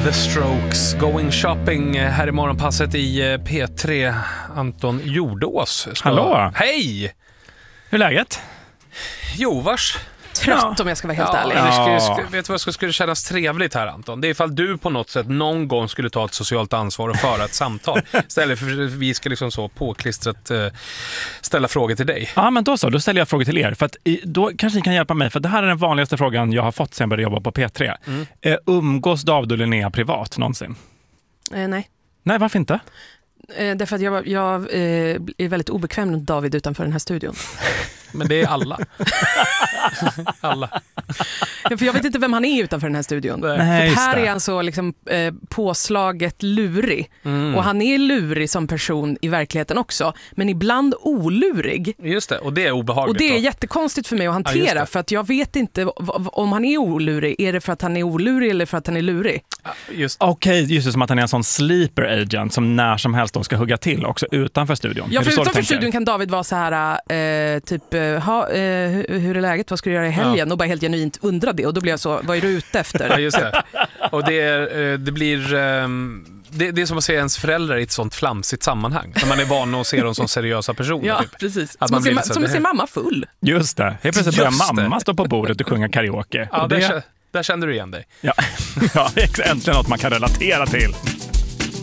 The Strokes, Going Shopping här i morgonpasset i P3. Anton Jordås. Hallå! Hej! Hur är läget? Jo, vars? Trött om jag ska vara helt ärlig. Vet du vad som skulle kännas trevligt här, Anton? Det är ifall du på något sätt någon gång skulle ta ett socialt ansvar och föra ett samtal. Istället för att vi ska liksom så påklistrat ställa frågor till dig. Ja, men då ställer jag frågor till er. För att då kanske ni kan hjälpa mig. För det här är den vanligaste frågan jag har fått sen jag började jobba på P3. Umgås David och Linnea privat någonsin? Nej. Nej, varför inte? Därför att jag är väldigt obekväm med David utanför den här studion. Men det är alla. Alla. Ja, för jag vet inte vem han är utanför den här studion. Nej, för här är han så liksom, påslaget lurig. Och han är lurig som person i verkligheten också. Men ibland olurig. Just det, och det är obehagligt. Och det är jättekonstigt för mig att hantera. För att jag vet inte om han är olurig. Är det för att han är olurig eller för att han är lurig? Okej, just det, som att han är en sån sleeper agent som när som helst de ska hugga till också utanför studion. Ja, för utanför studion kan David vara så här typ, hur är läget? Vad ska du göra i helgen? Och bara helt genuint undra det. Och då blir jag så, vad är du ute efter? Ja, just det. Och det blir... Det är som att se ens föräldrar i ett sånt flamsigt sammanhang. När man är van att se dem som seriösa personer. Ja, typ. precis. Att som man ser mamma full. Just det. Helt plötsligt börjar mamma stå på bordet och sjunga karaoke. Ja, och det... där kände du igen dig. Ja, äntligen något man kan relatera till.